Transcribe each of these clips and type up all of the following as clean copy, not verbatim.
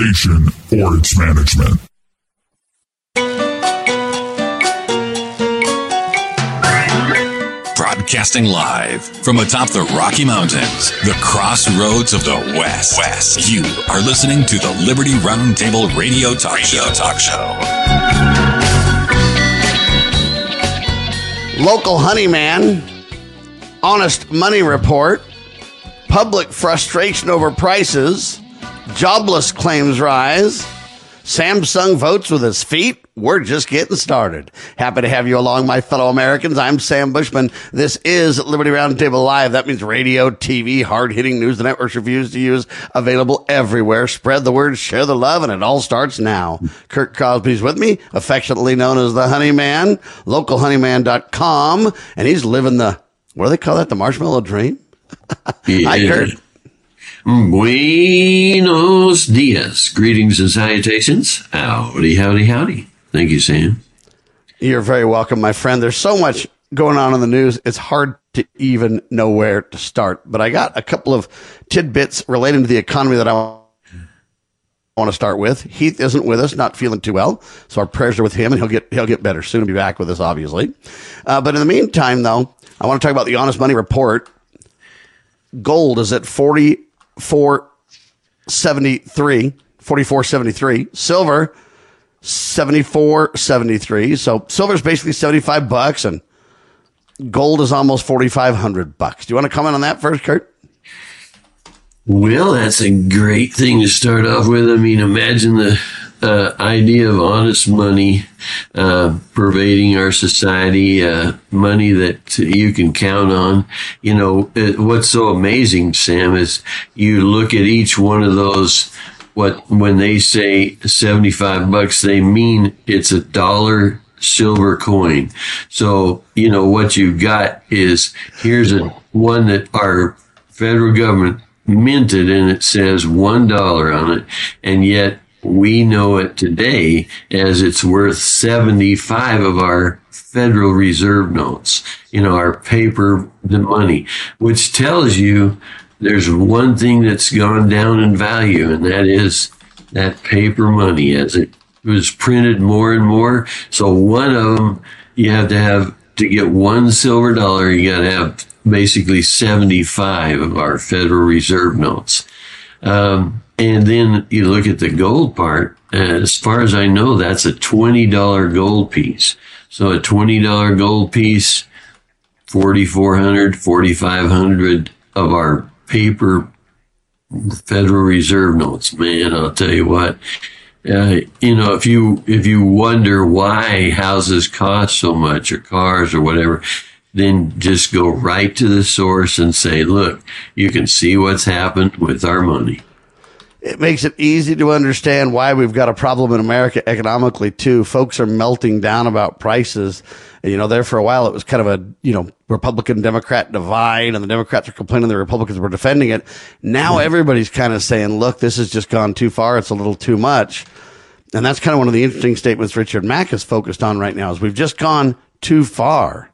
station or its management. Broadcasting live from atop the Rocky Mountains, the crossroads of the West. You are listening to the Liberty Roundtable Radio Talk Show. Local honey man, honest money report, public frustration over prices, jobless claims rise, Samsung votes with his feet. We're just getting started. Happy to have you along, my fellow Americans. I'm Sam Bushman. This is Liberty Roundtable Live. That means radio, TV, hard-hitting news the networks refuse to use, available everywhere. Spread the word, share the love, and it all starts now. Kurt Crosby's with me, affectionately known as the Honey Man, localhoneyman.com, and he's living the, what do they call that, the marshmallow dream? Yeah. Hi, Kurt. Buenos dias. Greetings and salutations. Howdy, howdy, howdy. Thank you, Sam. You're very welcome, my friend. There's so much going on in the news. It's hard to even know where to start. But I got a couple of tidbits relating to the economy that I want to start with. Heath isn't with us, not feeling too well. So our prayers are with him, and he'll get better soon and be back with us, obviously. But in the meantime, though, I want to talk about the Honest Money Report. Gold is at $44.73. Silver, $74.73. So silver's basically $75, and gold is almost $4,500. Do you want to comment on that first, Kurt? Well, that's a great thing to start off with. I mean, imagine the idea of honest money pervading our society, money that you can count on. You know, what's so amazing, Sam, is you look at each one of those. When they say $75, they mean it's $1 silver coin. So, you know, what you got is, here's one that our federal government minted, and it says $1 on it. And yet we know it today as it's worth 75 of our Federal Reserve notes, you know, our paper, the money, which tells you there's one thing that's gone down in value, and that is that paper money as it was printed more and more. So one of them, you have to get one silver dollar, you got to have basically 75 of our Federal Reserve notes. And then you look at the gold part. As far as I know, that's a $20 gold piece. So a $20 gold piece, 4,400, 4,500 of our paper Federal Reserve notes. Man, I'll tell you what, you know, if you wonder why houses cost so much or cars or whatever, then just go right to the source and say, look, you can see what's happened with our money. It makes it easy to understand why we've got a problem in America economically, too. Folks are melting down about prices. And, you know, there for a while, it was kind of a, you know, Republican-Democrat divide, and the Democrats were complaining the Republicans were defending it. Now everybody's kind of saying, look, this has just gone too far. It's a little too much. And that's kind of one of the interesting statements Richard Mack is focused on right now, is we've just gone too far.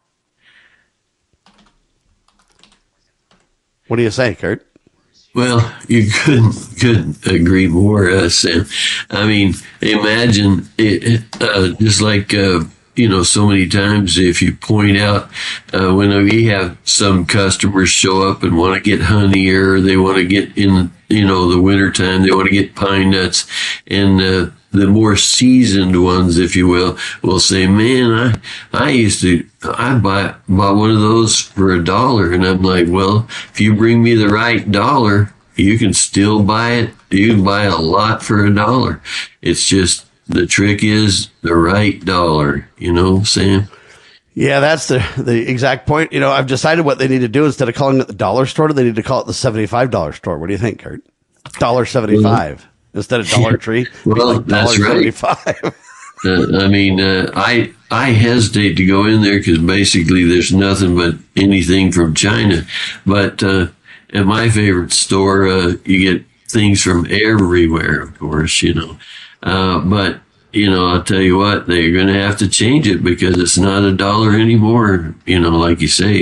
What do you say, Kurt? Well, you couldn't agree more, Sam. I mean, imagine it, just like, you know, so many times if you point out, when we have some customers show up and want to get honey, or they want to get in, you know, the wintertime, they want to get pine nuts, and, the more seasoned ones, if you will say, man, I bought one of those for $1. And I'm like, well, if you bring me the right dollar, you can still buy it. You can buy a lot for $1. It's just, the trick is the right dollar, you know, Sam? Yeah, that's the exact point. You know, I've decided what they need to do. Instead of calling it the dollar store, they need to call it the $75 store. What do you think, Kurt? $1.75 instead of Dollar Tree. Well, like that's right. I mean, I hesitate to go in there because basically there's nothing but anything from China. But at my favorite store, you get things from everywhere, of course, you know. But, you know, I'll tell you what, they're going to have to change it because it's not $1 anymore. You know, like you say,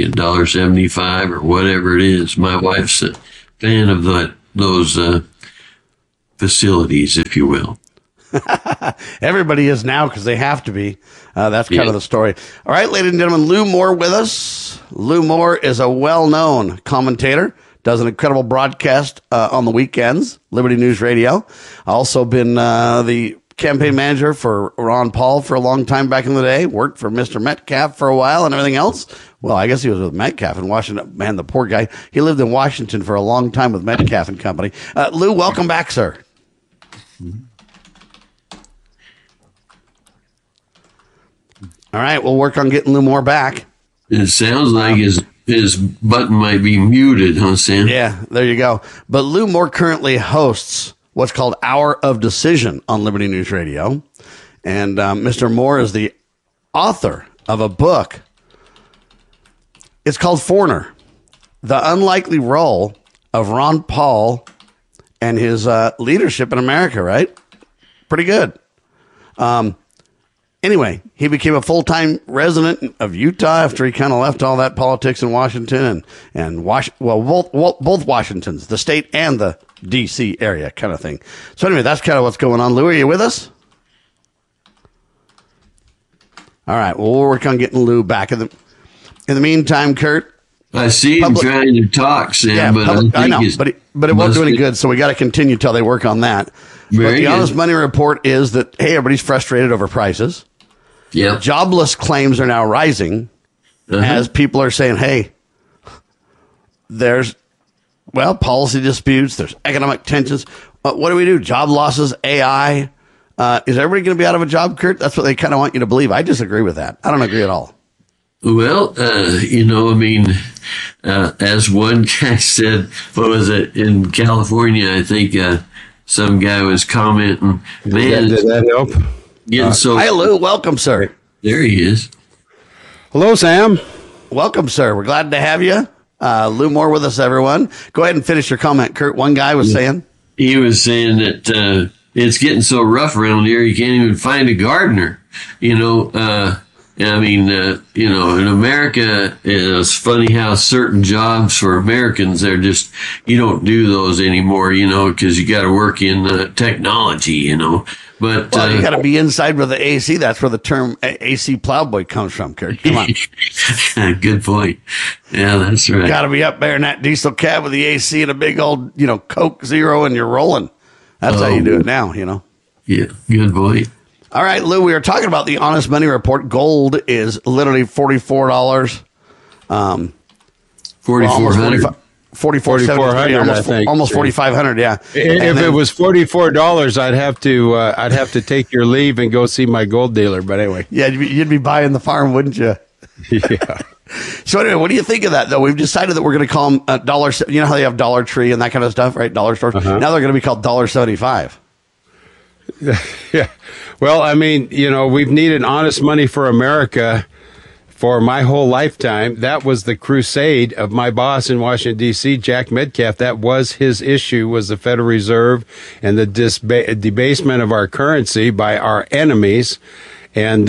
$1.75 or whatever it is. My wife's a fan of those facilities, if you will. Everybody is now because they have to be. That's kind of the story. All right, ladies and gentlemen, Lou Moore with us. Lou Moore is a well-known commentator, does an incredible broadcast on the weekends, Liberty News Radio. Also been the campaign manager for Ron Paul for a long time back in the day, worked for Mr. Metcalf for a while and everything else. Well, I guess he was with Metcalf in Washington. Man, the poor guy. He lived in Washington for a long time with Metcalf and company. Lou, welcome back, sir. All right, we'll work on getting Lou Moore back. It sounds like his button might be muted, huh, Sam? Yeah, there you go. But Lou Moore currently hosts what's called Hour of Decision on Liberty News Radio. And Mr. Moore is the author of a book. It's called Foreigner, The Unlikely Role of Ron Paul and His Leadership in America, right? Pretty good. Anyway, he became a full-time resident of Utah after he kind of left all that politics in Washington and both Washingtons, the state and the D.C. area kind of thing. So anyway, that's kind of what's going on. Lou, are you with us? All right, well, we'll work on getting Lou back. In the meantime, Kurt. I see him trying to talk, Sam, I know, but it won't do any good, so we got to continue till they work on that. But the Honest Money Report is that, hey, everybody's frustrated over prices. Yeah. Jobless claims are now rising as people are saying, hey, there's, policy disputes, there's economic tensions. What do we do? Job losses, AI. Is everybody going to be out of a job, Kurt? That's what they kind of want you to believe. I disagree with that. I don't agree at all. Well, as one guy said, what was it, in California, I think some guy was commenting, man. Did that help? Hi, Lou. Welcome, sir. There he is. Hello, Sam. Welcome, sir. We're glad to have you. Lou Moore with us, everyone. Go ahead and finish your comment, Kurt. One guy was saying. He was saying that it's getting so rough around here, you can't even find a gardener. In America, it's funny how certain jobs for Americans, they're just, you don't do those anymore, because you got to work in technology, But you got to be inside with the AC. That's where the term AC plowboy comes from, Kurt. Come on. Good point. Yeah, that's right. Got to be up there in that diesel cab with the AC and a big old, Coke Zero, and you're rolling. That's how you do it now, Yeah, good point. All right, Lou, we were talking about the Honest Money Report. Gold is literally $44. $4,400. $4,400, I think. Almost $4,500, yeah. If it was $44, I'd have to take your leave and go see my gold dealer. But anyway, yeah, you'd be buying the farm, wouldn't you? Yeah. So anyway, what do you think of that, though? We've decided that we're going to call them dollar. You know how they have Dollar Tree and that kind of stuff, right? Dollar stores. Now they're going to be called $1.75. Yeah. Well, we've needed honest money for America for my whole lifetime. That was the crusade of my boss in Washington, D.C., Jack Metcalf. That was his issue, was the Federal Reserve and the debasement of our currency by our enemies. And,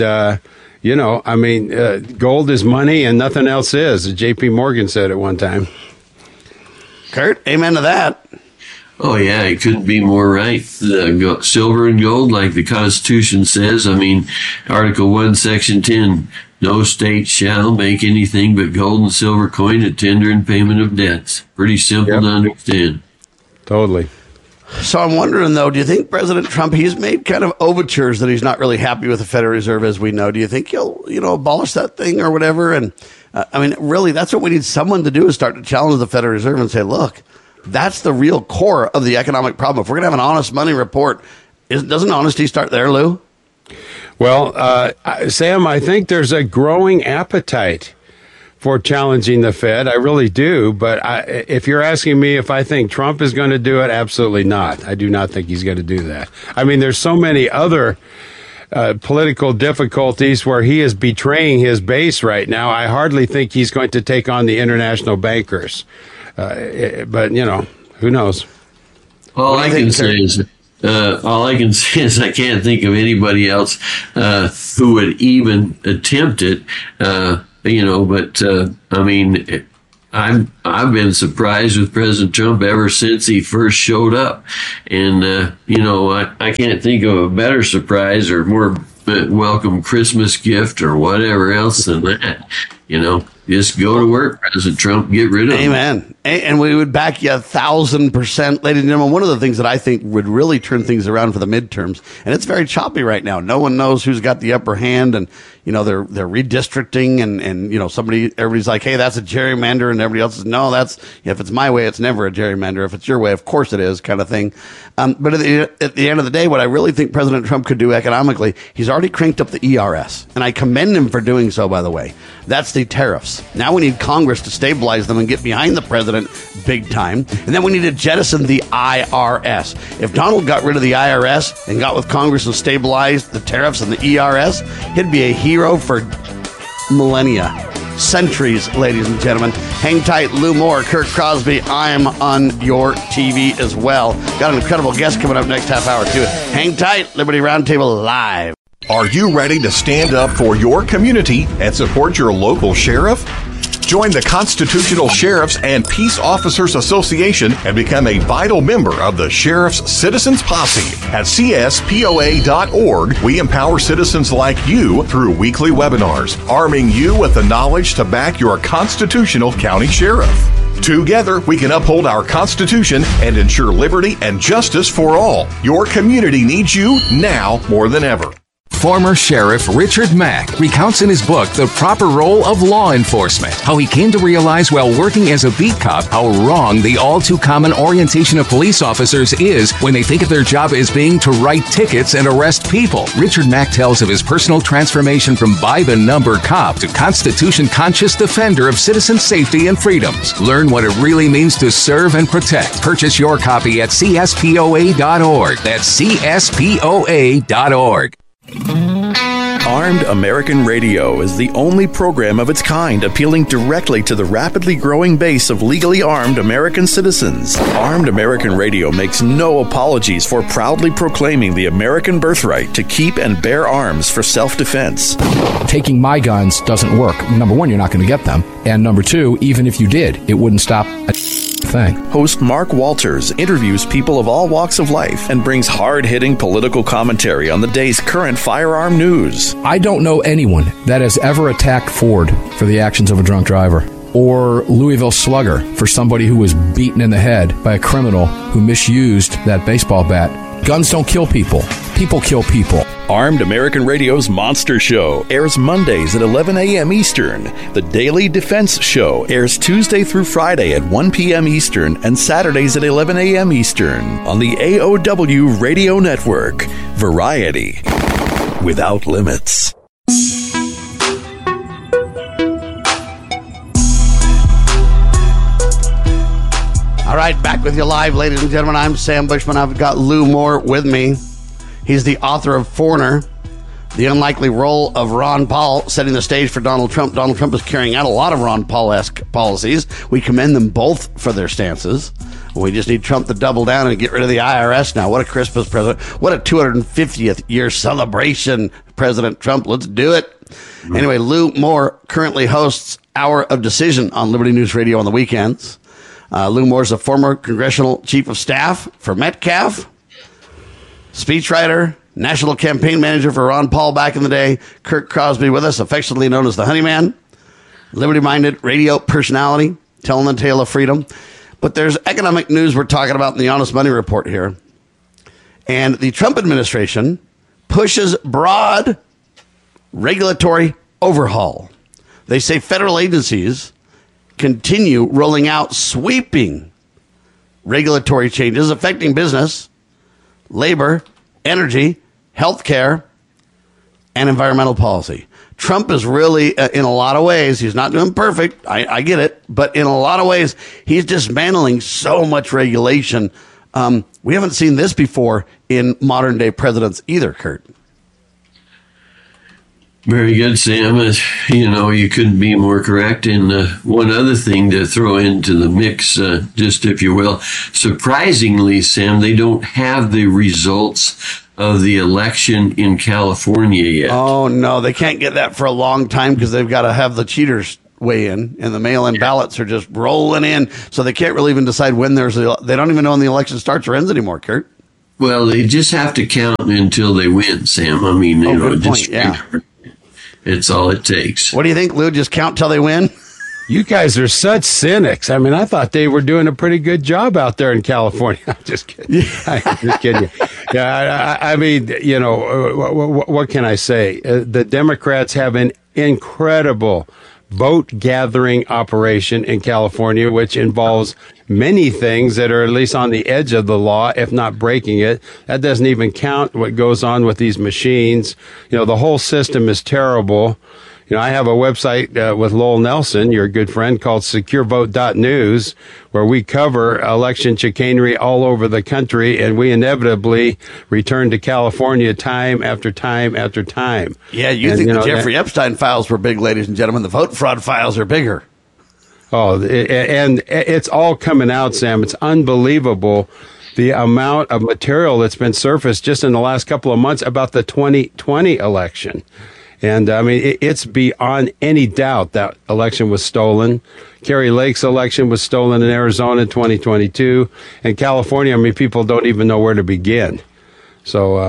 gold is money and nothing else is, as J.P. Morgan said at one time. Kurt, amen to that. Oh, yeah, it couldn't be more right. Silver and gold, like the Constitution says. Article 1, Section 10, no state shall make anything but gold and silver coin at tender and payment of debts. Pretty simple to understand. Totally. So I'm wondering, though, do you think President Trump, he's made kind of overtures that he's not really happy with the Federal Reserve, as we know. Do you think he'll, abolish that thing or whatever? And, really, that's what we need someone to do, is start to challenge the Federal Reserve and say, look, that's the real core of the economic problem. If we're going to have an honest money report, doesn't honesty start there, Lou? Well, Sam, I think there's a growing appetite for challenging the Fed. I really do. But if you're asking me if I think Trump is going to do it, absolutely not. I do not think he's going to do that. There's so many other political difficulties where he is betraying his base right now. I hardly think he's going to take on the international bankers. But who knows? All I can say is I can't think of anybody else who would even attempt it. I've been surprised with President Trump ever since he first showed up. And, I can't think of a better surprise or more welcome Christmas gift or whatever else than that. Just go to work, President Trump, get rid of him. Amen. And we would back you 1,000%. Ladies and gentlemen, one of the things that I think would really turn things around for the midterms, and it's very choppy right now. No one knows who's got the upper hand, and, they're redistricting, and everybody's like, hey, that's a gerrymander, and everybody else says, no, if it's my way, it's never a gerrymander. If it's your way, of course it is, kind of thing. But at the end of the day, what I really think President Trump could do economically, he's already cranked up the ERS, and I commend him for doing so, by the way. That's the tariffs. Now we need Congress to stabilize them and get behind the president big time. And then we need to jettison the IRS. If Donald got rid of the IRS and got with Congress and stabilized the tariffs and the ERS, he'd be a hero for millennia, centuries, ladies and gentlemen. Hang tight, Lou Moore, Kirk Crosby. I'm on your TV as well. Got an incredible guest coming up next half hour, too. Hang tight, Liberty Roundtable Live. Are you ready to stand up for your community and support your local sheriff? Join the Constitutional Sheriffs and Peace Officers Association and become a vital member of the Sheriff's Citizens Posse. At CSPOA.org, we empower citizens like you through weekly webinars, arming you with the knowledge to back your constitutional county sheriff. Together, we can uphold our Constitution and ensure liberty and justice for all. Your community needs you now more than ever. Former Sheriff Richard Mack recounts in his book The Proper Role of Law Enforcement how he came to realize while working as a beat cop how wrong the all-too-common orientation of police officers is when they think of their job as being to write tickets and arrest people. Richard Mack tells of his personal transformation from by-the-number cop to Constitution-conscious defender of citizen safety and freedoms. Learn what it really means to serve and protect. Purchase your copy at CSPOA.org. That's CSPOA.org. Armed American Radio is the only program of its kind appealing directly to the rapidly growing base of legally armed American citizens. Armed American Radio makes no apologies for proudly proclaiming the American birthright to keep and bear arms for self-defense. Taking my guns doesn't work. Number one, you're not going to get them. And number two, even if you did, it wouldn't stop a thing. Host Mark Walters interviews people of all walks of life and brings hard-hitting political commentary on the day's current firearm news. I don't know anyone that has ever attacked Ford for the actions of a drunk driver, or Louisville Slugger for somebody who was beaten in the head by a criminal who misused that baseball bat. Guns don't kill people. People kill people. Armed American Radio's Monster Show airs Mondays at 11 a.m. Eastern. The Daily Defense Show airs Tuesday through Friday at 1 p.m. Eastern and Saturdays at 11 a.m. Eastern on the AOW Radio Network. Variety without limits. All right, back with you live, ladies and gentlemen. I'm Sam Bushman. I've got Lou Moore with me. He's the author of Foreigner, The Unlikely Role of Ron Paul, setting the stage for Donald Trump. Donald Trump is carrying out a lot of Ron Paul-esque policies. We commend them both for their stances. We just need Trump to double down and get rid of the IRS now. What a Christmas present. What a 250th year celebration, President Trump. Let's do it. Anyway, Lou Moore currently hosts Hour of Decision on Liberty News Radio on the weekends. Lou Moore is a former congressional chief of staff for Metcalf, speechwriter, national campaign manager for Ron Paul back in the day. Kirk Crosby with us, affectionately known as the Honeyman, liberty-minded radio personality, telling the tale of freedom. But there's economic news we're talking about in the Honest Money Report here. And the Trump administration pushes broad regulatory overhaul. They say federal agencies continue rolling out sweeping regulatory changes affecting business, labor, energy, healthcare, and environmental policy. Trump is really, in a lot of ways, he's not doing perfect. I get it. But in a lot of ways, he's dismantling so much regulation. We haven't seen this before in modern day presidents either, Kurt. Very good, Sam. You couldn't be more correct. And one other thing to throw into the mix, just if you will, surprisingly, Sam, they don't have the results of the election in California yet. Oh, no, they can't get that for a long time because they've got to have the cheaters weigh-in, and the mail-in ballots are just rolling in, so they can't really even decide when they don't even know when the election starts or ends anymore, Kurt. Well, they just have to count until they win, Sam. I mean, good point. Yeah. It's all it takes. What do you think, Lou? Just count till they win? You guys are such cynics. I mean, I thought they were doing a pretty good job out there in California. I'm just kidding. I'm just kidding. Yeah, I mean, what can I say? The Democrats have an incredible vote gathering operation in California, which involves many things that are at least on the edge of the law, if not breaking it. That doesn't even count what goes on with these machines. The whole system is terrible. I have a website with Lowell Nelson, your good friend, called securevote.news, where we cover election chicanery all over the country, and we inevitably return to California time after time after time. Yeah, think the Jeffrey Epstein files were big, ladies and gentlemen. The vote fraud files are bigger. Oh, and it's all coming out, Sam. It's unbelievable the amount of material that's been surfaced just in the last couple of months about the 2020 election. And I mean, it's beyond any doubt that election was stolen. Kerry Lake's election was stolen in Arizona in 2022. And California, I mean, people don't even know where to begin. So,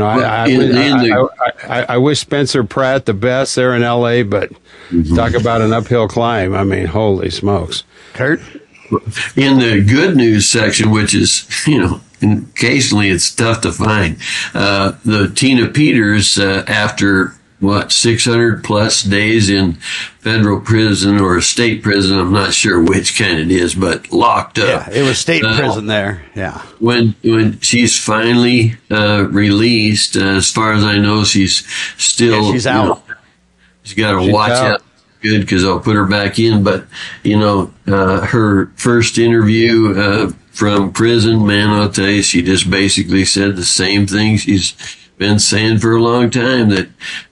I wish Spencer Pratt the best there in L.A., but talk about an uphill climb. I mean, holy smokes. Kurt? In the good news section, which is, occasionally it's tough to find, the Tina Peters, after 600 plus days in federal prison or state prison, I'm not sure which kind it is, but locked up. Yeah, it was state prison there. Yeah. When she's finally released, as far as I know, she's still she's out. She's got to watch out. Good, because I'll put her back in. But her first interview from prison, man, I'll tell you, she just basically said the same thing she's been saying for a long time, that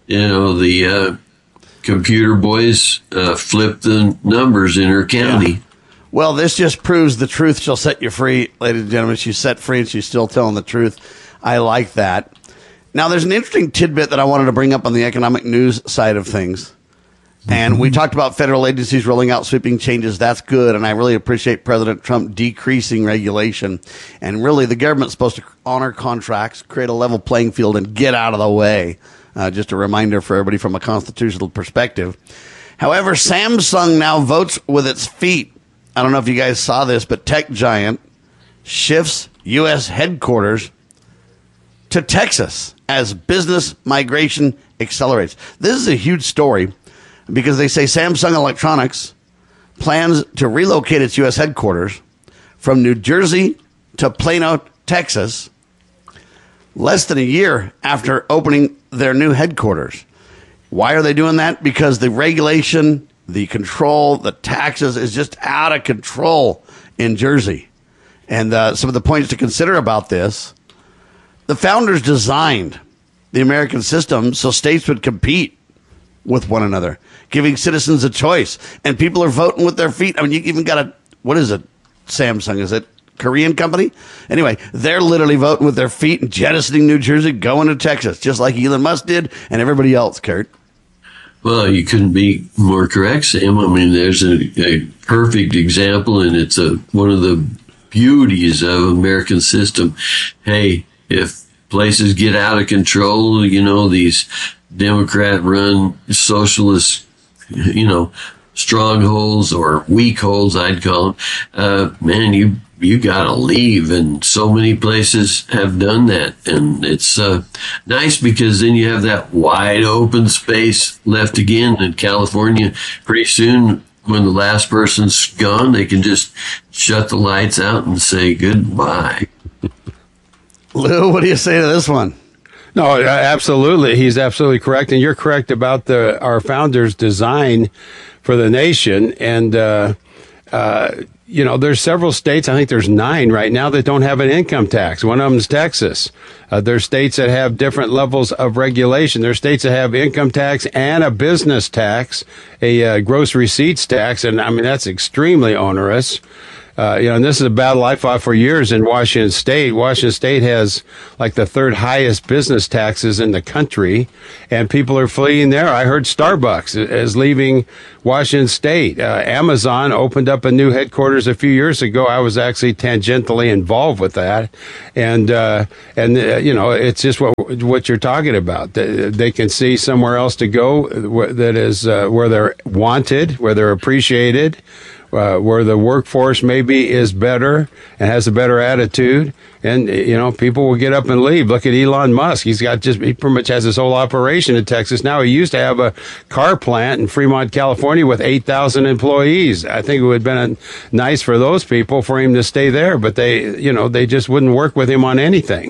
the computer boys flipped the numbers in her county. Yeah. Well, this just proves the truth shall set you free, ladies and gentlemen. She's set free and she's still telling the truth. I like that. Now, there's an interesting tidbit that I wanted to bring up on the economic news side of things. And we talked about federal agencies rolling out sweeping changes. That's good. And I really appreciate President Trump decreasing regulation. And really, the government's supposed to honor contracts, create a level playing field, and get out of the way. Just a reminder for everybody from a constitutional perspective. However, Samsung now votes with its feet. I don't know if you guys saw this, but tech giant shifts U.S. headquarters to Texas as business migration accelerates. This is a huge story, because they say Samsung Electronics plans to relocate its U.S. headquarters from New Jersey to Plano, Texas, less than a year after opening their new headquarters. Why are they doing that? Because the regulation, the control, the taxes is just out of control in Jersey. And some of the points to consider about this: the founders designed the American system so states would compete with one another, giving citizens a choice. And people are voting with their feet. I mean, you even got what is it? Samsung, is it? Korean company? Anyway, they're literally voting with their feet and jettisoning New Jersey, going to Texas, just like Elon Musk did and everybody else, Kurt. Well, you couldn't be more correct, Sam. I mean, there's a perfect example, and it's one of the beauties of American system. Hey, if places get out of control, these Democrat-run socialist, strongholds or weak holds, I'd call them, man, you gotta leave. And so many places have done that. And it's nice, because then you have that wide open space left again in California. Pretty soon, when the last person's gone, they can just shut the lights out and say goodbye. Lou, what do you say to this one? No, absolutely. He's absolutely correct. And you're correct about our founders' design for the nation. And, there's several states, I think there's 9 right now, that don't have an income tax. One of them is Texas. There's states that have different levels of regulation. There's states that have income tax and a business tax, a gross receipts tax. And I mean, that's extremely onerous. And this is a battle I fought for years in Washington State. Washington State has like the third highest business taxes in the country, and people are fleeing there. I heard Starbucks is leaving Washington State. Amazon opened up a new headquarters a few years ago. I was actually tangentially involved with that, and it's just what you're talking about. They can see somewhere else to go that is where they're wanted, where they're appreciated, where the workforce maybe is better and has a better attitude, and people will get up and leave. Look at Elon Musk; he pretty much has his whole operation in Texas now. He used to have a car plant in Fremont, California, with 8,000 employees. I think it would have been nice for those people for him to stay there, but they just wouldn't work with him on anything.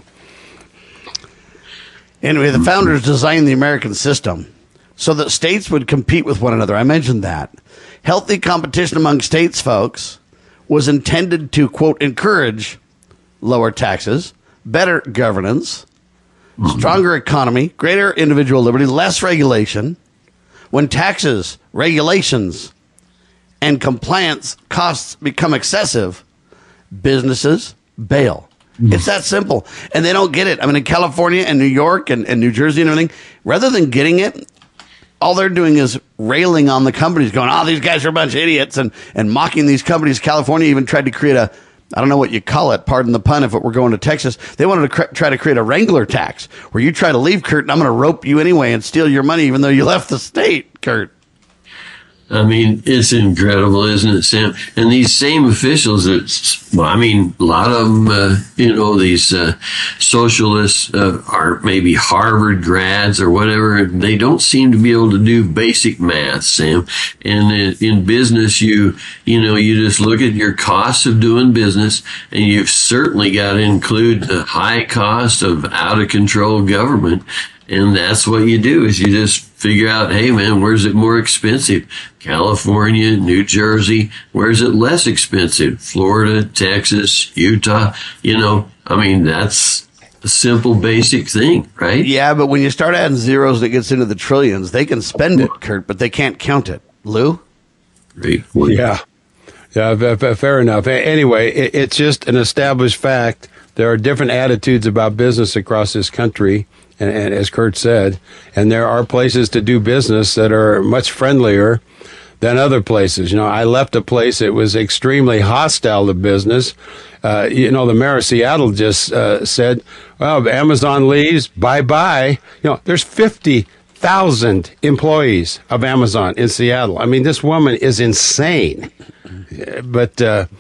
Anyway, the founders designed the American system so that states would compete with one another. I mentioned that. Healthy competition among states, folks, was intended to, quote, encourage lower taxes, better governance, stronger economy, greater individual liberty, less regulation. When taxes, regulations, and compliance costs become excessive, businesses bail. It's that simple. And they don't get it. I mean, in California and New York and New Jersey and everything, rather than getting it, all they're doing is railing on the companies, going, these guys are a bunch of idiots, and mocking these companies. California even tried to create I don't know what you call it, pardon the pun, if it were going to Texas. They wanted to try to create a Wrangler tax, where you try to leave, Kurt, and I'm going to rope you anyway and steal your money, even though you left the state, Kurt. I mean, it's incredible, isn't it, Sam? And these same officials, a lot of them, these socialists are maybe Harvard grads or whatever. They don't seem to be able to do basic math, Sam. And in business, you just look at your costs of doing business, and you've certainly got to include the high cost of out-of-control government. And that's what you do, is you just figure out, hey, man, where's it more expensive? California, New Jersey. Where's it less expensive? Florida, Texas, Utah. That's a simple, basic thing, right? Yeah, but when you start adding zeros that gets into the trillions, they can spend it, Kurt, but they can't count it. Lou? Great. Yeah, fair enough. Anyway, it's just an established fact. There are different attitudes about business across this country. And as Kurt said, and there are places to do business that are much friendlier than other places. I left a place that was extremely hostile to business. The mayor of Seattle just said, well, if Amazon leaves, bye-bye. There's 50,000 employees of Amazon in Seattle. I mean, this woman is insane. But,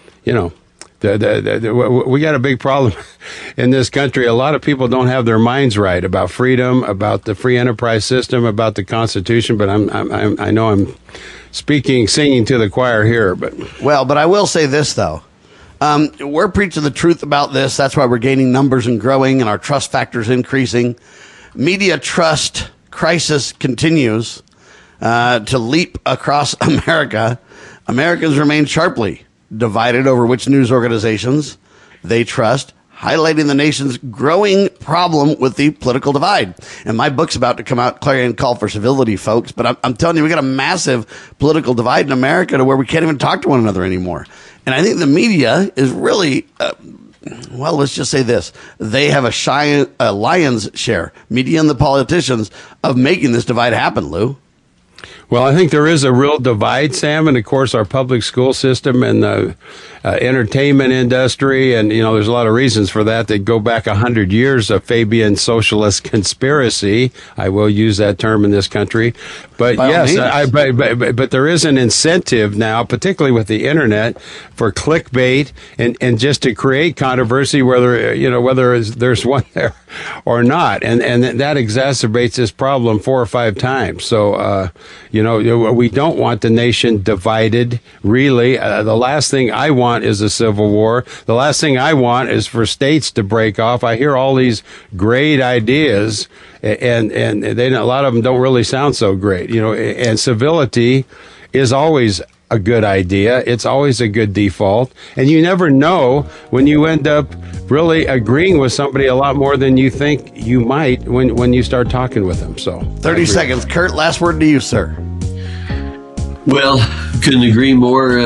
we got a big problem in this country. A lot of people don't have their minds right about freedom, about the free enterprise system, about the Constitution. But I know I'm singing to the choir here. But I will say this though, we're preaching the truth about this. That's why we're gaining numbers and growing, and our trust factors increasing. Media trust crisis continues to leap across America. Americans remain sharply divided over which news organizations they trust, highlighting the nation's growing problem with the political divide. And my book's about to come out, Clarion Call for Civility, folks. But I'm telling you, we got a massive political divide in America to where we can't even talk to one another anymore. And I think the media is really, let's just say this. They have a lion's share, media and the politicians, of making this divide happen, Lou. Well, I think there is a real divide, Sam, and of course our public school system and the entertainment industry, and there's a lot of reasons for that. They go back 100 years of Fabian socialist conspiracy. I will use that term in this country, but yes, but there is an incentive now, particularly with the internet, for clickbait and just to create controversy, whether there's one there or not, and that exacerbates this problem 4 or 5 times. So we don't want the nation divided. Really, the last thing I want is a civil war. The last thing I want is for states to break off. I hear all these great ideas, and a lot of them don't really sound so great. And civility is always a good idea. It's always a good default. And you never know when you end up really agreeing with somebody a lot more than you think you might when you start talking with them. So 30 seconds. Kurt, last word to you, sir. Well, couldn't agree more,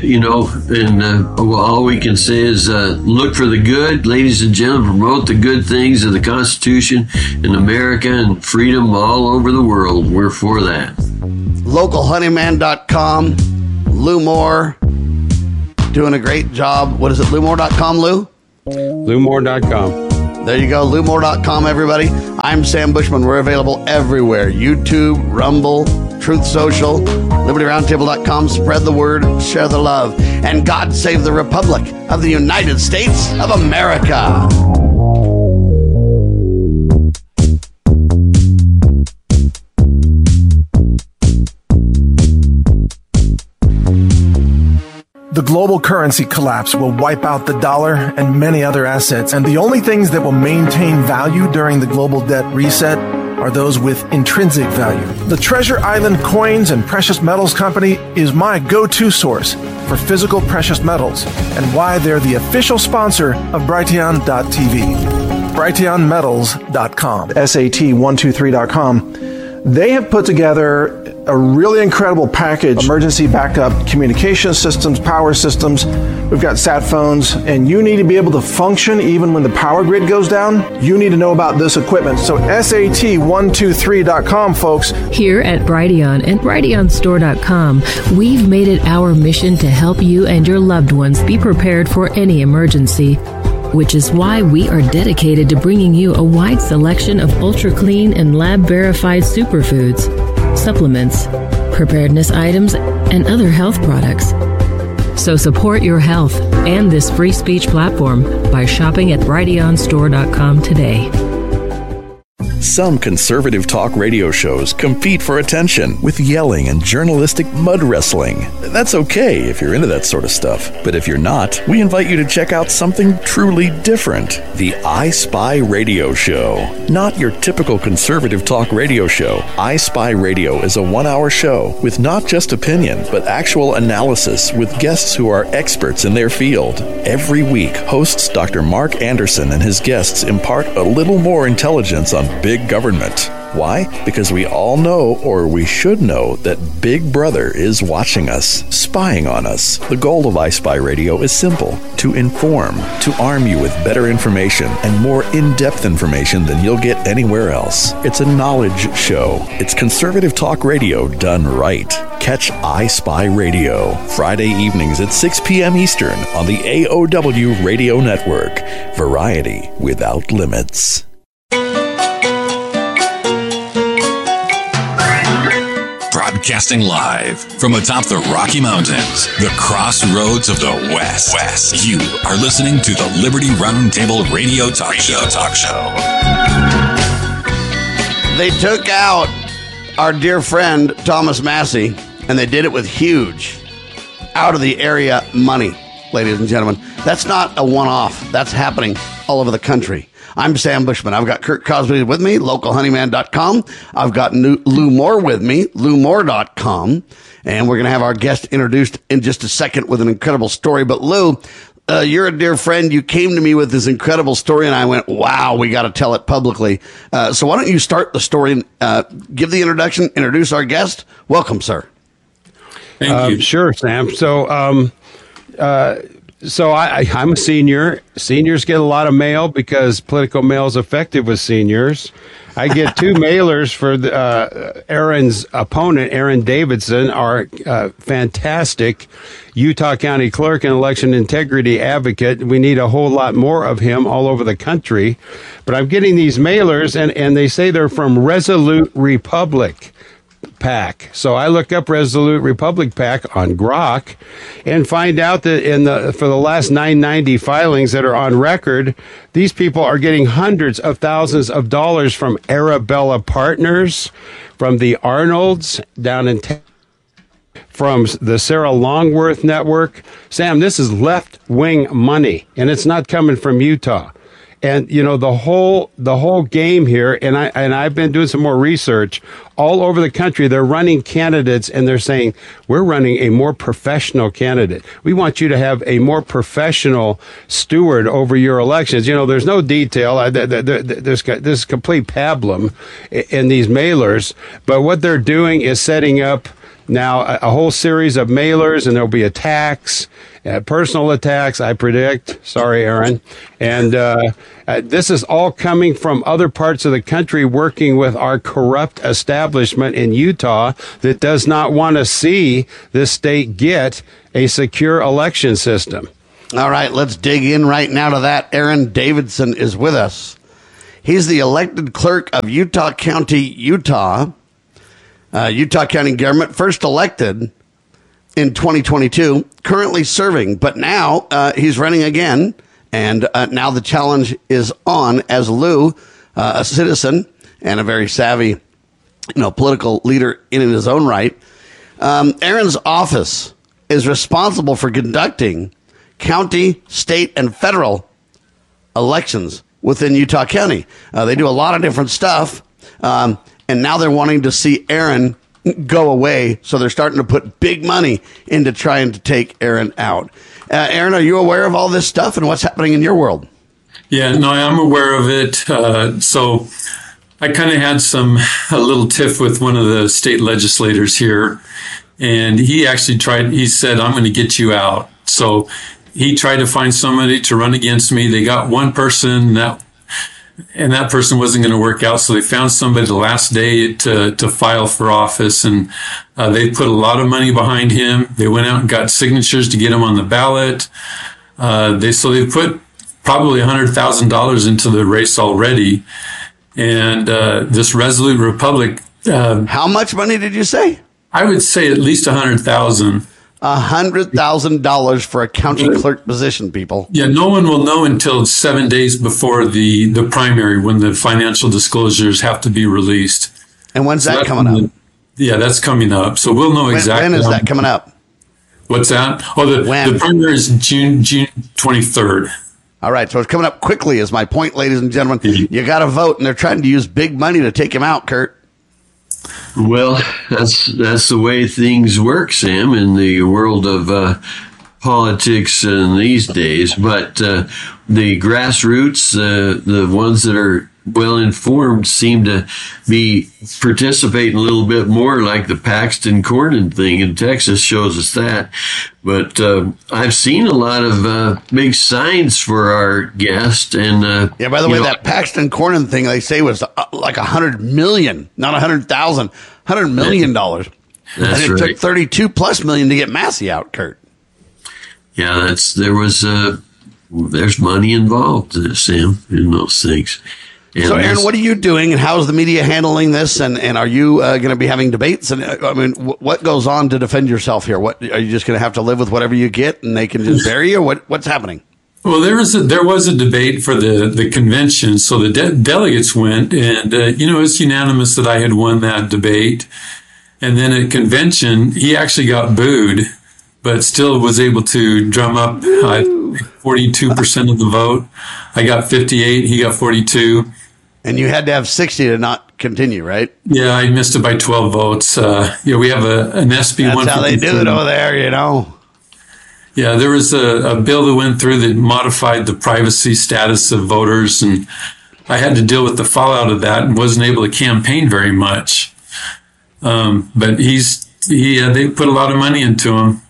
all we can say is look for the good. Ladies and gentlemen, promote the good things of the Constitution in America and freedom all over the world. We're for that. LocalHoneyman.com, Lou Moore, doing a great job. What is it, LouMoore.com, Lou? LouMoore.com. There you go, LouMoore.com, everybody. I'm Sam Bushman. We're available everywhere. YouTube, Rumble, Truth Social, LibertyRoundtable.com. Spread the word, share the love. And God save the Republic of the United States of America. The global currency collapse will wipe out the dollar and many other assets, and the only things that will maintain value during the global debt reset are those with intrinsic value. The Treasure Island Coins and Precious Metals Company is my go-to source for physical precious metals and why they're the official sponsor of Brighteon.tv. Brighteonmetals.com. SAT123.com. They have put together a really incredible package, emergency backup communication systems, power systems. We've got sat phones, and you need to be able to function even when the power grid goes down. You need to know about this equipment. So SAT123.com, folks. Here at Brighteon and BrighteonStore.com, we've made it our mission to help you and your loved ones be prepared for any emergency, which is why we are dedicated to bringing you a wide selection of ultra-clean and lab-verified superfoods, supplements, preparedness items, and other health products. So support your health and this free speech platform by shopping at BrighteonStore.com today. Some conservative talk radio shows compete for attention with yelling and journalistic mud wrestling. That's okay if you're into that sort of stuff. But if you're not, we invite you to check out something truly different. The I Spy Radio Show. Not your typical conservative talk radio show. I Spy Radio is a 1-hour show with not just opinion, but actual analysis with guests who are experts in their field. Every week, hosts Dr. Mark Anderson and his guests impart a little more intelligence on big government. Why? Because we all know, or we should know, that Big Brother is watching us, spying on us. The goal of I Spy Radio is simple: to inform, to arm you with better information and more in-depth information than you'll get anywhere else. It's a knowledge show. It's conservative talk radio done right. Catch I Spy Radio Friday evenings at 6 p.m. Eastern on the AOW Radio Network. Variety without limits. Broadcasting live from atop the Rocky Mountains, the crossroads of the West. You are listening to the Liberty Roundtable Radio Talk Show. They took out our dear friend Thomas Massie, and they did it with huge, out of the area money, ladies and gentlemen. That's not a one-off. That's happening all over the country. I'm Sam Bushman. I've got Kurt Cosby with me, localhoneyman.com. I've got Lou Moore with me, LouMoore.com. And we're going to have our guest introduced in just a second with an incredible story. But Lou, you're a dear friend. You came to me with this incredible story, and I went, wow, we got to tell it publicly. So why don't you start the story, give the introduction, introduce our guest. Welcome, sir. Thank you. Sure, Sam. So I'm a senior. Seniors get a lot of mail because Political Mail is effective with seniors. I get 2 mailers for Aaron's opponent, Aaron Davidson, our fantastic Utah County Clerk and election integrity advocate. We need a whole lot more of him all over the country. But I'm getting these mailers, and they say they're from Resolute Republic PAC. So I look up Resolute Republic PAC on Grok and find out that for the last 990 filings that are on record, these people are getting hundreds of thousands of dollars from Arabella Partners, from the Arnolds down in from the Sarah Longworth Network. Sam, this is left-wing money, and it's not coming from Utah. And, you know, the whole game here, and I've been doing some more research all over the country. They're running candidates, and they're saying, we're running a more professional candidate. We want you to have a more professional steward over your elections. You know, there's no detail. There's complete pablum in these mailers. But what they're doing is setting up now a whole series of mailers, and there'll be attacks, personal attacks, I predict. Sorry, Aaron. And this is all coming from other parts of the country working with our corrupt establishment in Utah that does not want to see this state get a secure election system. All right, let's dig in right now to that. Aaron Davidson is with us. He's the elected clerk of Utah County, Utah. Utah County government, first elected in 2022, currently serving, but now he's running again, and now the challenge is on as Lou, a citizen and a very savvy, political leader in his own right. Aaron's office is responsible for conducting county, state, and federal elections within Utah County. They do a lot of different stuff, and now they're wanting to see Aaron go away, so they're starting to put big money into trying to take Aaron out. Aaron, are you aware of all this stuff and what's happening in your world? Yeah, no, I'm aware of it. So I kind of had a little tiff with one of the state legislators here, and he actually he said, I'm going to get you out. So he tried to find somebody to run against me. They got one person and that person wasn't going to work out. So they found somebody the last day to file for office, and they put a lot of money behind him. They went out and got signatures to get him on the ballot. They put probably $100,000 into the race already. And this Resolute Republic. How much money did you say? I would say at least $100,000. $100,000 for a county clerk position, people. Yeah, no one will know until 7 days before the primary, when the financial disclosures have to be released. And when's that coming up? Yeah, that's coming up. So we'll know exactly. When is that coming up? What's that? Oh, the primary is June 23rd. All right, so it's coming up quickly is my point, ladies and gentlemen. You got to vote, and they're trying to use big money to take him out, Kurt. Well, that's the way things work, Sam, in the world of politics in these days. But the grassroots, the ones that are well informed, seem to be participating a little bit more, like the Paxton Cornyn thing in Texas shows us that. But I've seen a lot of big signs for our guest. And yeah, by the way, that Paxton Cornyn thing, they say was like $100 million, not $100,000, $100 million. That's and it right. took $32+ million to get Massey out, Kurt. Yeah, there's money involved, Sam, in those things. And so, Aaron, what are you doing, and how's the media handling this? And are you going to be having debates? And I mean, what goes on to defend yourself here? What are you just going to have to live with whatever you get, and they can just bury you? What's happening? Well, there was a debate for the convention, so the delegates went, and it's unanimous that I had won that debate. And then at convention, he actually got booed, but still was able to drum up 42% of the vote. I got 58, he got 42. And you had to have 60 to not continue, right? Yeah, I missed it by 12 votes. We have an SB 153. That's how they do it over there, Yeah, there was a bill that went through that modified the privacy status of voters, and I had to deal with the fallout of that and wasn't able to campaign very much. But they put a lot of money into him.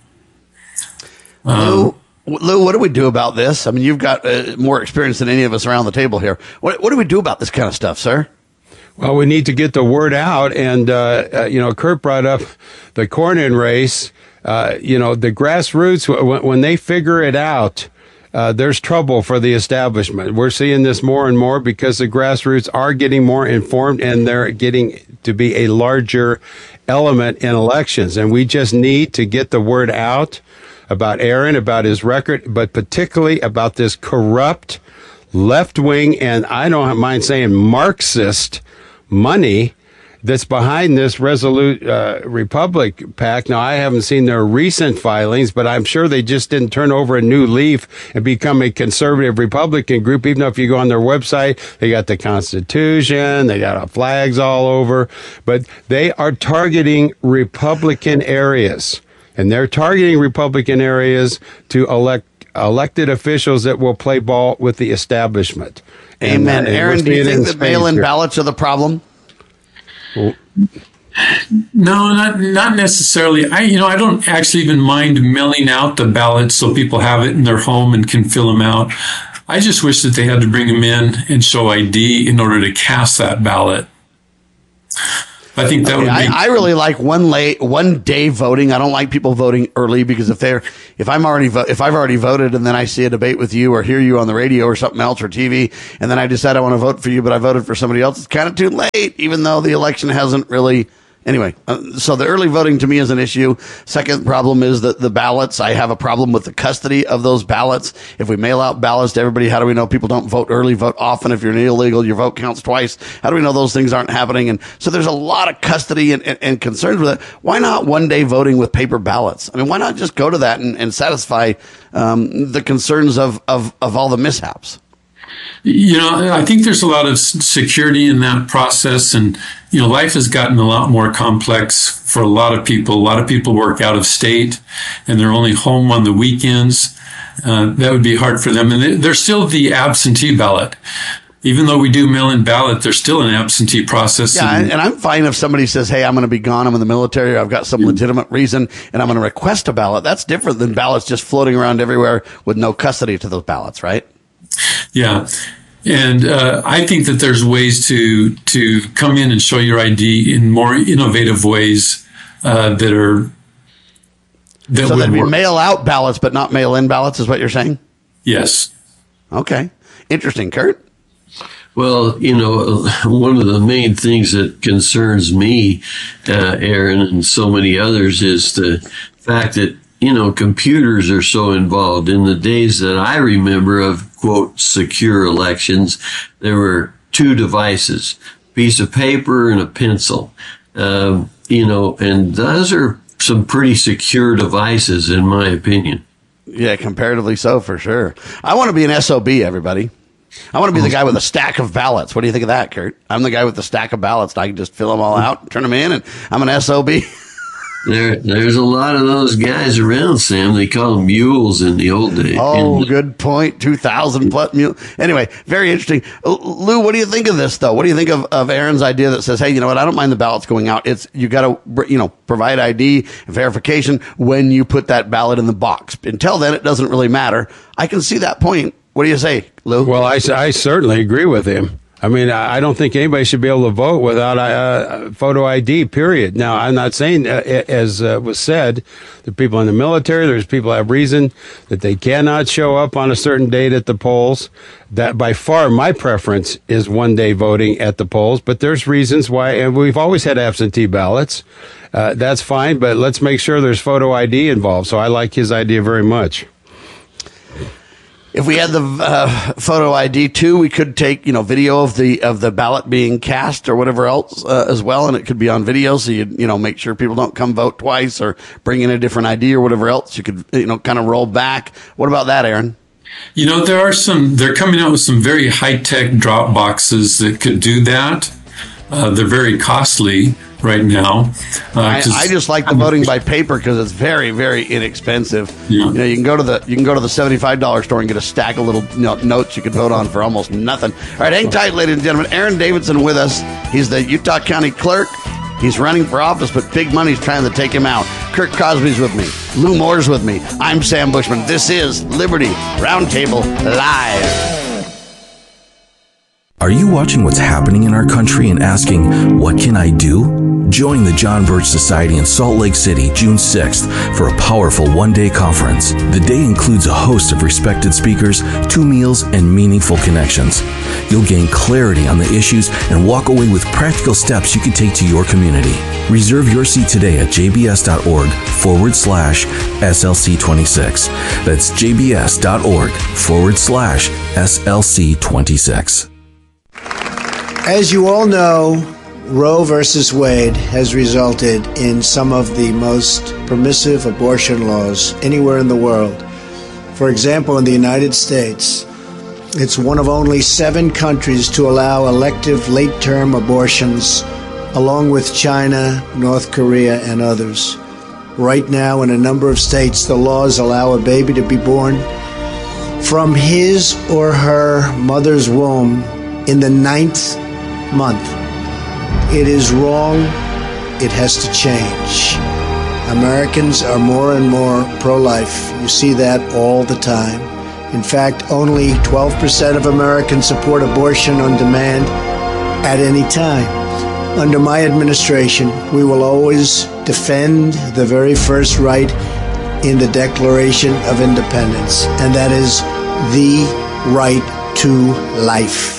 Lou, what do we do about this? I mean, you've got more experience than any of us around the table here. What do we do about this kind of stuff, sir? Well, we need to get the word out. And, Kurt brought up the Cornyn race. The grassroots, when they figure it out, there's trouble for the establishment. We're seeing this more and more because the grassroots are getting more informed, and they're getting to be a larger element in elections. And we just need to get the word out about Aaron, about his record, but particularly about this corrupt left-wing, and I don't mind saying Marxist money that's behind this Resolute Republic PAC. Now, I haven't seen their recent filings, but I'm sure they just didn't turn over a new leaf and become a conservative Republican group. Even though if you go on their website, they got the Constitution, they got flags all over, but they are targeting Republican areas. And they're targeting Republican areas to elected officials that will play ball with the establishment. Amen. Aaron, do you think that mail-in ballots are the problem? Well, No, not necessarily. I don't actually even mind mailing out the ballots so people have it in their home and can fill them out. I just wish that they had to bring them in and show ID in order to cast that ballot. I think that would be. I really like one day voting. I don't like people voting early because if I've already voted and then I see a debate with you or hear you on the radio or something else or TV and then I decide I want to vote for you, but I voted for somebody else, it's kind of too late, even though the election hasn't really. Anyway, so the early voting to me is an issue. Second problem is that the ballots. I have a problem with the custody of those ballots. If we mail out ballots to everybody, how do we know people don't vote early, vote often? If you're an illegal, your vote counts twice. How do we know those things aren't happening? And so there's a lot of custody and concerns with it. Why not one day voting with paper ballots? I mean, why not just go to that and satisfy the concerns of all the mishaps? I think there's a lot of security in that process, and life has gotten a lot more complex for a lot of people. A lot of people work out of state, and they're only home on the weekends. That would be hard for them. And there's still the absentee ballot. Even though we do mail-in ballot, there's still an absentee process. Yeah, and I'm fine if somebody says, hey, I'm going to be gone, I'm in the military, or I've got some legitimate reason, and I'm going to request a ballot. That's different than ballots just floating around everywhere with no custody to those ballots, right? Yeah. And I think that there's ways to come in and show your ID in more innovative ways that we mail out ballots but not mail in ballots is what you're saying? Yes. Okay. Interesting. Kurt? Well, one of the main things that concerns me, Aaron, and so many others is the fact that computers are so involved. In the days that I remember of, quote, secure elections, there were two devices, a piece of paper and a pencil. And those are some pretty secure devices, in my opinion. Yeah, comparatively so, for sure. I want to be an SOB, everybody. I want to be the guy with a stack of ballots. What do you think of that, Kurt? I'm the guy with the stack of ballots. I can just fill them all out, turn them in, and I'm an SOB. There's a lot of those guys around, Sam. They call them mules in the old days. Oh, good point. 2,000 plus mules. Anyway, very interesting. Lou, what do you think of this, though? What do you think of Aaron's idea that says, hey, you know what? I don't mind the ballots going out. You got to, provide ID and verification when you put that ballot in the box. Until then, it doesn't really matter. I can see that point. What do you say, Lou? Well, I certainly agree with him. I mean, I don't think anybody should be able to vote without photo ID, period. Now, I'm not saying, as was said, the people in the military, there's people who have reason that they cannot show up on a certain date at the polls. That by far my preference is one day voting at the polls, but there's reasons why, and we've always had absentee ballots. That's fine, but let's make sure there's photo ID involved. So I like his idea very much. If we had the photo ID too, we could take video of the ballot being cast or whatever else as well, and it could be on video, so you make sure people don't come vote twice or bring in a different ID or whatever else. You could kind of roll back. What about that, Aaron? They're coming out with some very high-tech drop boxes that could do that. They're very costly right now. I just like the voting by paper because it's very, very inexpensive. Yeah. You can go to the $75 store and get a stack of little notes you could vote on for almost nothing. All right, hang tight, ladies and gentlemen. Aaron Davidson with us. He's the Utah County Clerk. He's running for office, but big money's trying to take him out. Kurt Crosby's with me. Lou Moore's with me. I'm Sam Bushman. This is Liberty Roundtable Live. Are you watching what's happening in our country and asking, what can I do? Join the John Birch Society in Salt Lake City, June 6th, for a powerful one-day conference. The day includes a host of respected speakers, 2 meals, and meaningful connections. You'll gain clarity on the issues and walk away with practical steps you can take to your community. Reserve your seat today at jbs.org/SLC26. That's jbs.org/SLC26. As you all know, Roe versus Wade has resulted in some of the most permissive abortion laws anywhere in the world. For example, in the United States, it's one of only 7 countries to allow elective late-term abortions, along with China, North Korea, and others. Right now, in a number of states, the laws allow a baby to be born from his or her mother's womb in the 9th month. It is wrong. it has to change. Americans are more and more pro-life. You see that all the time. In fact, only 12% of Americans support abortion on demand at any time. Under my administration, we will always defend the very first right in the Declaration of Independence, and that is the right to life.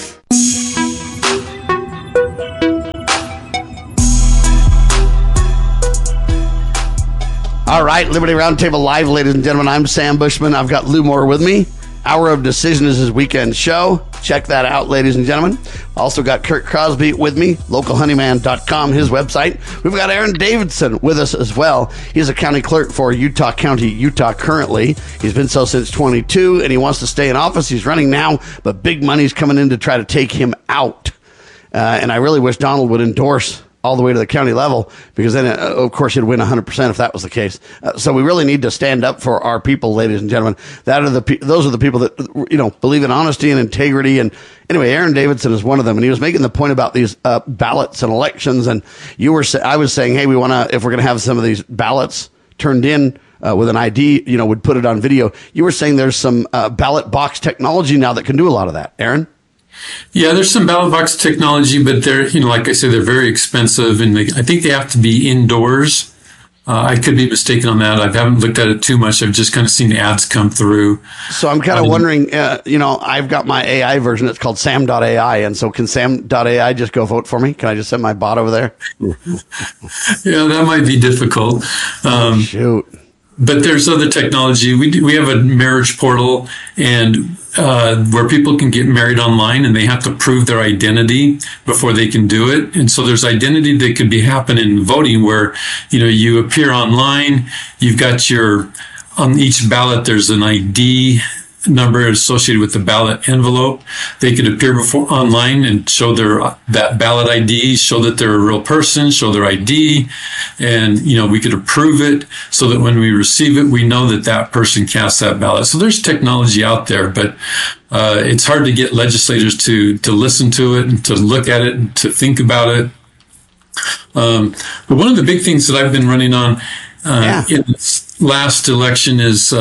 All right, Liberty Roundtable Live, ladies and gentlemen. I'm Sam Bushman. I've got Lou Moore with me. Hour of Decision is his weekend show. Check that out, ladies and gentlemen. Also got Kurt Crosby with me, localhoneyman.com, his website. We've got Aaron Davidson with us as well. He's a county clerk for Utah County, Utah currently. He's been so since 22, and he wants to stay in office. He's running now, but big money's coming in to try to take him out. And I really wish Donald would endorse all the way to the county level, because then, of course, he'd win 100% if that was the case. So we really need to stand up for our people, ladies and gentlemen. Those are the people that, believe in honesty and integrity. And anyway, Aaron Davidson is one of them, and he was making the point about these ballots and elections. And I was saying, hey, if we're going to have some of these ballots turned in with an ID, would put it on video. You were saying there's some ballot box technology now that can do a lot of that, Aaron. Yeah, there's some ballot box technology, but they're, like I say, they're very expensive, and I think they have to be indoors. I could be mistaken on that. I haven't looked at it too much. I've just kind of seen the ads come through. So I'm kind of wondering, I've got my AI version. It's called Sam.ai. And so can Sam.ai just go vote for me? Can I just send my bot over there? Yeah, that might be difficult. Shoot. But there's other technology. We have a marriage portal, and where people can get married online, and they have to prove their identity before they can do it. And so there's identity that could be happening in voting, where you appear online. You've got on each ballot there's an ID number associated with the ballot envelope. They could appear online and show that ballot ID, show that they're a real person, show their ID, and we could approve it so that when we receive it, we know that person cast that ballot. So there's technology out there, but it's hard to get legislators to listen to it and to look at it and to think about it. But one of the big things that I've been running on in this last election is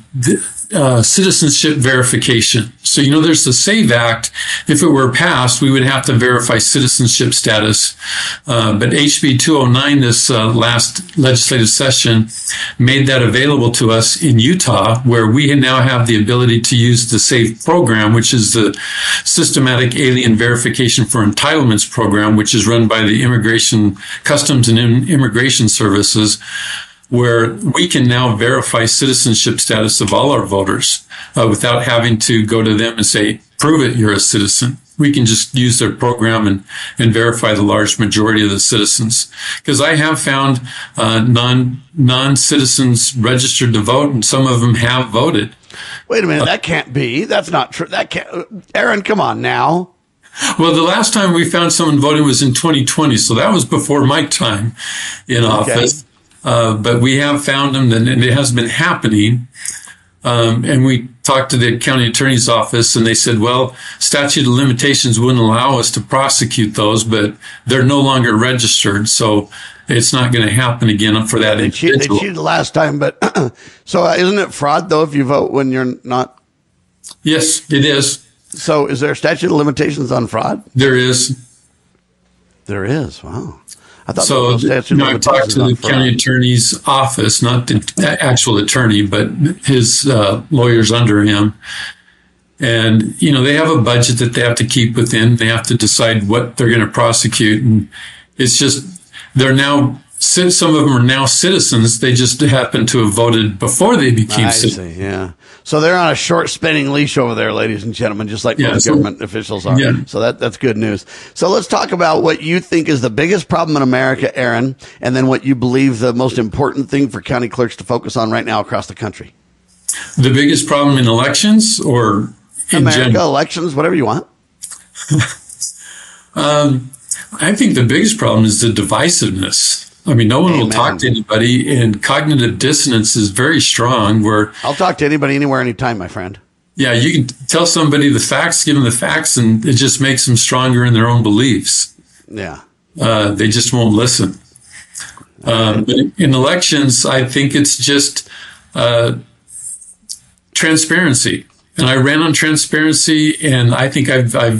citizenship verification. So, there's the SAVE Act. If it were passed, we would have to verify citizenship status. But HB 209, this last legislative session, made that available to us in Utah, where we now have the ability to use the SAVE program, which is the Systematic Alien Verification for Entitlements program, which is run by the Customs and Immigration Services, where we can now verify citizenship status of all our voters without having to go to them and say, prove it, you're a citizen. We can just use their program and verify the large majority of the citizens. Because I have found non-citizens registered to vote, and some of them have voted. Wait a minute, that can't be. That's not true. That can't. Aaron, come on now. Well, the last time we found someone voting was in 2020, so that was before my time in office. But we have found them, and it has been happening. And we talked to the county attorney's office, and they said, well, statute of limitations wouldn't allow us to prosecute those, but they're no longer registered, so it's not going to happen again for that individual. They cheated last time, but so isn't it fraud, though, if you vote when you're not? Yes, it is. So is there a statute of limitations on fraud? There is. There is. Wow. I thought so. I talked to the county attorney's office, not the actual attorney, but his lawyers under him. And, they have a budget that they have to keep within. They have to decide what they're going to prosecute. And it's just, some of them are now citizens. They just happen to have voted before they became citizens. Yeah. So they're on a short spinning leash over there, ladies and gentlemen, just like most government officials are. Yeah. So that's good news. So let's talk about what you think is the biggest problem in America, Aaron, and then what you believe the most important thing for county clerks to focus on right now across the country. The biggest problem in elections or in America, general? Elections, whatever you want. I think the biggest problem is the divisiveness. I mean, no one will talk to anybody, and cognitive dissonance is very strong. Where I'll talk to anybody, anywhere, anytime, my friend. Yeah, you can tell somebody the facts, give them the facts, and it just makes them stronger in their own beliefs. Yeah. They just won't listen. But in elections, I think it's just transparency. And I ran on transparency, and I think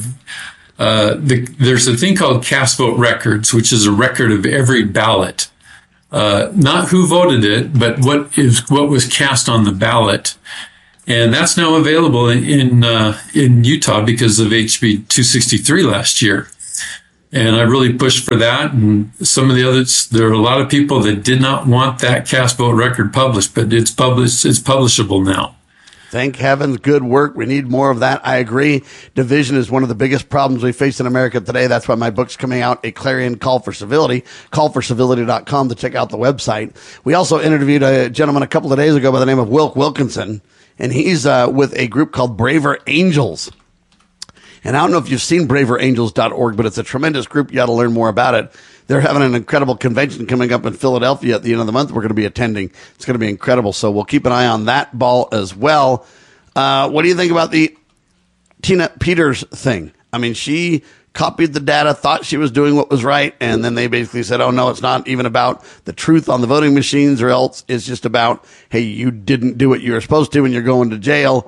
there's a thing called cast vote records, which is a record of every ballot. Not who voted it, but what was cast on the ballot. And that's now available in Utah because of HB 263 last year. And I really pushed for that. And some of the others, there are a lot of people that did not want that cast vote record published, but it's publishable now. Thank heavens. Good work. We need more of that. I agree. Division is one of the biggest problems we face in America today. That's why my book's coming out, A Clarion Call for Civility. Callforcivility.com to check out the website. We also interviewed a gentleman a couple of days ago by the name of Wilk Wilkinson, and he's with a group called Braver Angels. And I don't know if you've seen braverangels.org, but it's a tremendous group. You got to learn more about it. They're having an incredible convention coming up in Philadelphia at the end of the month. We're going to be attending. It's going to be incredible. So we'll keep an eye on that ball as well. What do you think about the Tina Peters thing? I mean, she copied the data, thought she was doing what was right, and then they basically said, oh, no, it's not even about the truth on the voting machines, or else it's just about, hey, you didn't do what you were supposed to and you're going to jail.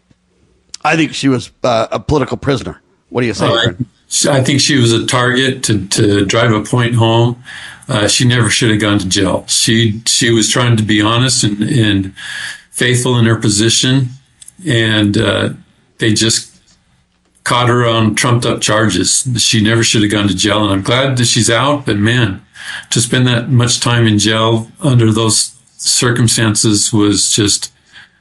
I think she was a political prisoner. What do you say, Aaron? I think she was a target to drive a point home. She never should have gone to jail. She was trying to be honest and faithful in her position, and they just caught her on trumped up charges. She never should have gone to jail, and I'm glad that she's out. But man, to spend that much time in jail under those circumstances was just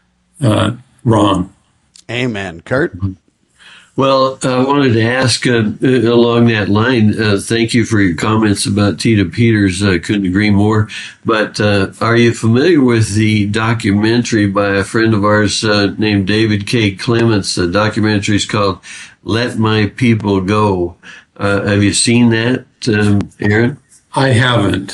wrong. Amen. Kurt? Well, I wanted to ask along that line, thank you for your comments about Tina Peters. I couldn't agree more. But are you familiar with the documentary by a friend of ours named David K. Clements? The documentary is called Let My People Go. Have you seen that, Aaron? I haven't.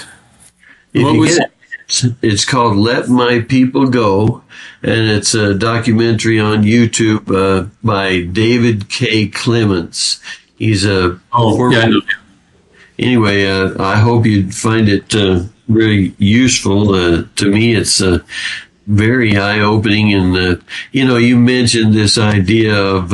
It's called Let My People Go, and it's a documentary on YouTube by David K. Clements. He's a Anyway, I hope you find it really useful. To me, it's very eye-opening, and you mentioned this idea of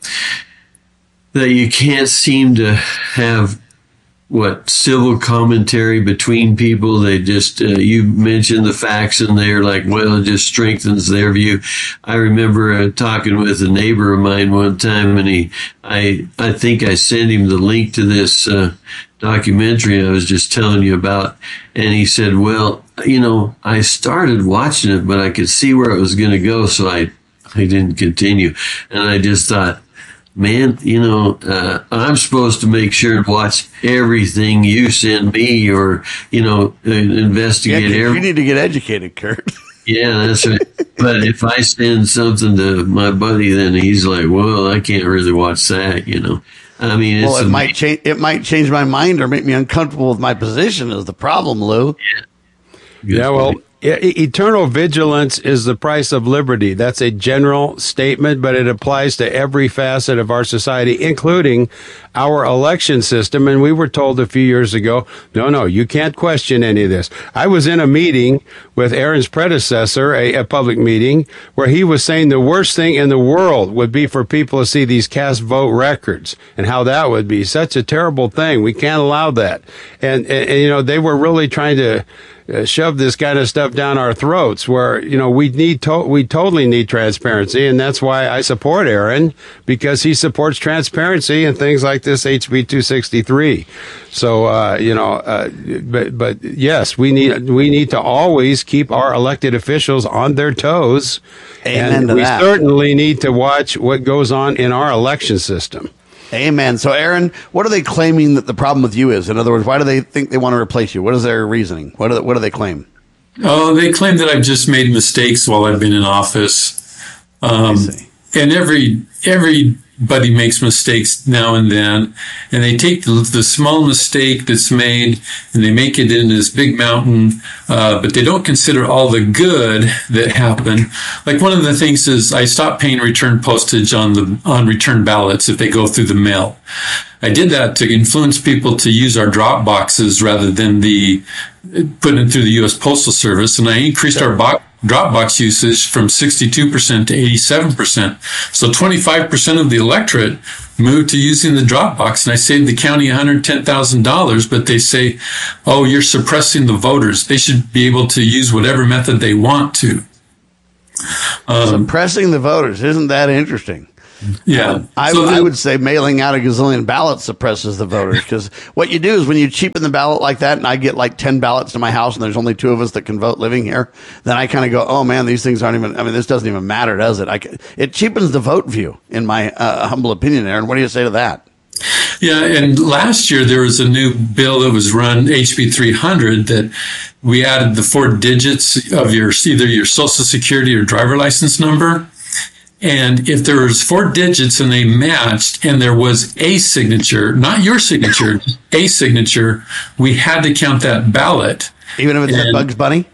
that you can't seem to have civil commentary between people. They just, you mentioned the facts and they're like, well, it just strengthens their view. I remember talking with a neighbor of mine one time, and I think I sent him the link to this documentary I was just telling you about. And he said, well, I started watching it, but I could see where it was going to go. So I didn't continue. And I just thought, man, I'm supposed to make sure to watch everything you send me, or, investigate everything. You need to get educated, Kurt. Yeah, that's right. But if I send something to my buddy, then he's like, well, I can't really watch that, I mean, it might change my mind or make me uncomfortable with my position is the problem, Lou. Yeah, well, eternal vigilance is the price of liberty. That's a general statement, but it applies to every facet of our society, including our election system. And we were told a few years ago, no, you can't question any of this. I was in a meeting with Aaron's predecessor, a public meeting, where he was saying the worst thing in the world would be for people to see these cast vote records, and how that would be such a terrible thing. We can't allow that. And they were really trying to shove this kind of stuff down our throats, where we totally need transparency, and that's why I support Aaron, because he supports transparency and things like this HB 263. So but yes, we need to always keep our elected officials on their toes. Amen and to we that. certainly need to watch what goes on in our election system. Amen. So, Aaron, what are they claiming that the problem with you is? In other words, why do they think they want to replace you? What is their reasoning? What do they claim? Oh, they claim that I've just made mistakes while I've been in office. And everybody makes mistakes now and then, and they take the small mistake that's made and they make it in this big mountain, but they don't consider all the good that happened. Like, one of the things is I stopped paying return postage on return ballots if they go through the mail. I did that to influence people to use our drop boxes rather than the putting it through the U.S. Postal Service, and I increased our drop box usage from 62% to 87%. So 25% of the electorate moved to using the drop box, and I saved the county $110,000. But they say, "Oh, you're suppressing the voters. They should be able to use whatever method they want to." Suppressing the voters, isn't that interesting? Yeah. I would say mailing out a gazillion ballots suppresses the voters, because what you do is when you cheapen the ballot like that, and I get like 10 ballots to my house and there's only 2 of us that can vote living here, then I kind of go, oh man, these things aren't even, I mean, this doesn't even matter, does it? It cheapens the vote view, in my humble opinion, Aaron. What do you say to that? Yeah, and last year there was a new bill that was run, HB 300, that we added the 4 digits of either your social security or driver license number. And if there was 4 digits and they matched and there was a signature, not your signature, a signature, we had to count that ballot. Even if it's Bugs Bunny?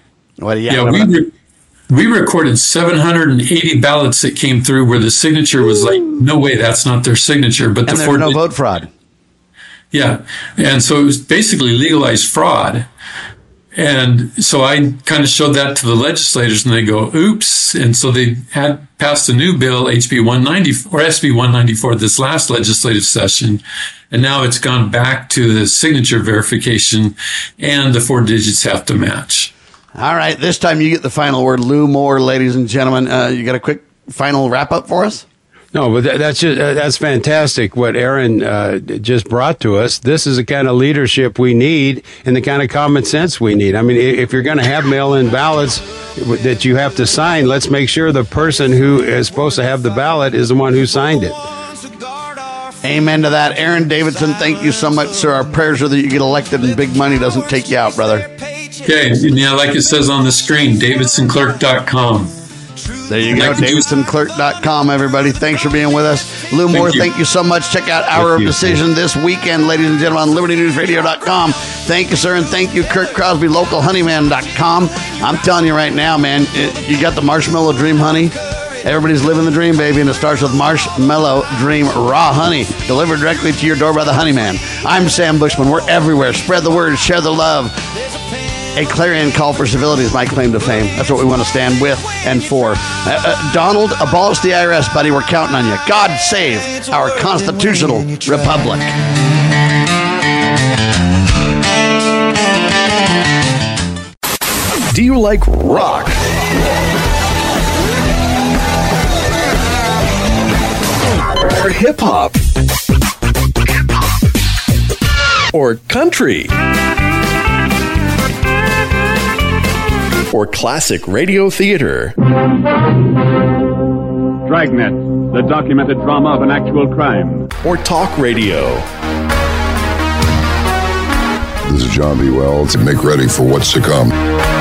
We recorded 780 ballots that came through where the signature was like, no way, that's not their signature. But and there's no vote fraud. Yeah. And so it was basically legalized fraud. And so I kind of showed that to the legislators, and they go, oops. And so they had passed a new bill, HB 194 or SB 194 this last legislative session. And now it's gone back to the signature verification, and the 4 digits have to match. All right. This time you get the final word. Lou Moore, ladies and gentlemen. You got a quick final wrap up for us? No, but that's fantastic what Aaron just brought to us. This is the kind of leadership we need and the kind of common sense we need. I mean, if you're going to have mail-in ballots that you have to sign, let's make sure the person who is supposed to have the ballot is the one who signed it. Amen to that. Aaron Davidson, thank you so much, sir. Our prayers are that you get elected and big money doesn't take you out, brother. Okay, yeah, like it says on the screen, davidsonclerk.com. There you go, davidsonclerk.com, everybody. Thanks for being with us. Lou Moore, thank you so much. Check out Hour of Decision this weekend, ladies and gentlemen, on LibertyNewsRadio.com. Thank you, sir, and thank you, Kurt Crosby, localhoneyman.com. I'm telling you right now, man, you got the Marshmallow Dream Honey. Everybody's living the dream, baby, and it starts with Marshmallow Dream Raw Honey, delivered directly to your door by the Honeyman. I'm Sam Bushman. We're everywhere. Spread the word, share the love. A clarion call for civility is my claim to fame. That's what we want to stand with and for. Donald, abolish the IRS, buddy. We're counting on you. God save our constitutional republic. Do you like rock? Or hip-hop? Or country? Or classic radio theater? Dragnet, the documented drama of an actual crime. Or talk radio? This is John B. Wells. Make ready for what's to come.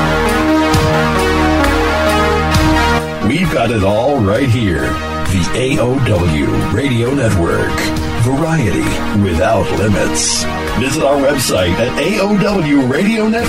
We've got it all right here. The AOW Radio Network. Variety without limits. Visit our website at AOWRadioNetwork.com.